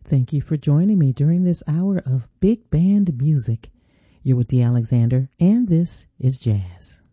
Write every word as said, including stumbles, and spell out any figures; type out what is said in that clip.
Thank you for joining me during this hour of big band music. You're with Dee Alexander, and this is Jazz.